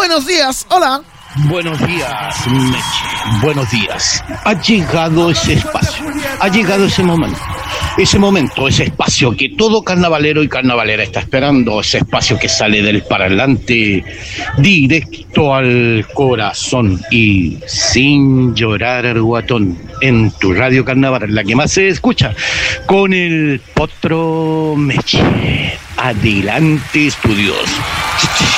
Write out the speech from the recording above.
buenos días. Hola. Buenos días, Meche. Buenos días. Ha llegado ese espacio. Ha llegado ese momento. Ese momento, ese espacio que todo carnavalero y carnavalera está esperando. Ese espacio que sale del parlante directo al corazón y sin llorar, guatón. En tu radio carnaval, la que más se escucha. Con el Potro Meche. Adelante, estudios.